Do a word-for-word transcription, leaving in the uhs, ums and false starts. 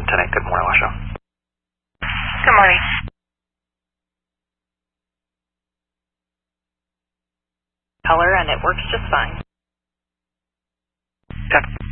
Lieutenant. Good morning, Lasha. Good morning. Color, and it works just fine. ten.